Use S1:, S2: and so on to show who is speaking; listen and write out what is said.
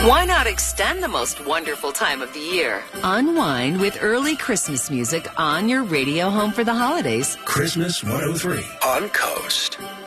S1: Why not extend the most wonderful time of the year? Unwind with early Christmas music on your radio home for the holidays.
S2: Christmas 103 on Coast.